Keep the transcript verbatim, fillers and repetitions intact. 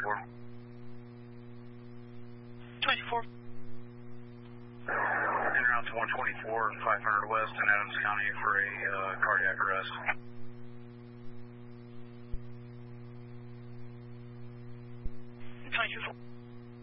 twenty-four. twenty-four. En route to one twenty-four, five hundred west in Adams County for a uh, cardiac arrest. twenty-two.